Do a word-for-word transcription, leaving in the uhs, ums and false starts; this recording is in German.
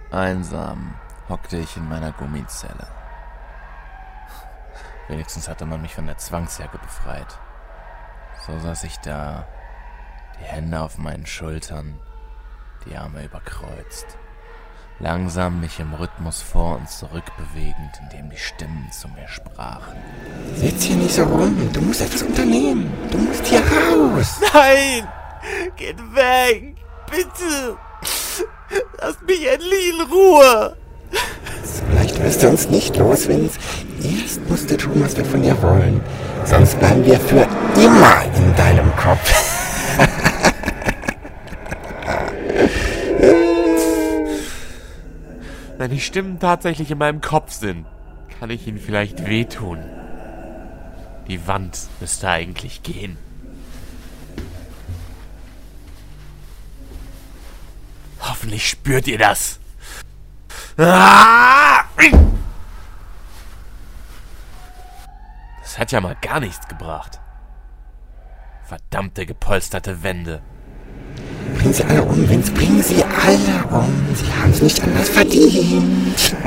Einsam hockte ich in meiner Gummizelle. Wenigstens hatte man mich von der Zwangsjacke befreit. So saß ich da, die Hände auf meinen Schultern, die Arme überkreuzt, langsam mich im Rhythmus vor und zurück bewegend, indem die Stimmen zu mir sprachen. Sitz hier nicht so rum, du musst etwas unternehmen, du musst hier raus. Nein! Geht weg! Bitte! Lasst mich endlich in Ruhe! So leicht wirst du uns nicht los, Vince. Erst musst du tun, was wir von dir wollen. Sonst bleiben wir für immer in deinem Kopf. Wenn die Stimmen tatsächlich in meinem Kopf sind, kann ich ihnen vielleicht wehtun. Die Wand müsste eigentlich gehen. Hoffentlich spürt ihr das. Das hat ja mal gar nichts gebracht. Verdammte gepolsterte Wände. Bring sie alle um, Vince, bring sie alle um. Sie haben es nicht anders verdient.